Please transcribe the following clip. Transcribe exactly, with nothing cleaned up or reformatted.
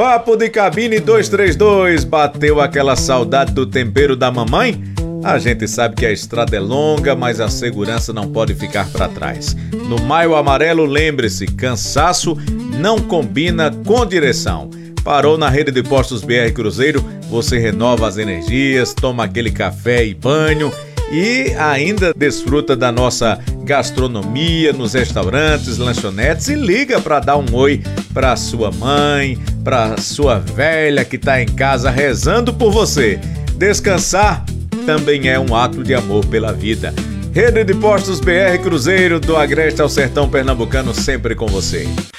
Papo de Cabine dois três dois, bateu aquela saudade do tempero da mamãe? A gente sabe que a estrada é longa, mas a segurança não pode ficar para trás. No Maio Amarelo, lembre-se, cansaço não combina com direção. Parou na rede de postos B R Cruzeiro, você renova as energias, toma aquele café e banho e ainda desfruta da nossa gastronomia nos restaurantes, lanchonetes e liga para dar um oi para sua mãe, para sua velha que está em casa rezando por você. Descansar também é um ato de amor pela vida. Rede de Postos B R Cruzeiro, do Agreste ao Sertão Pernambucano, sempre com você.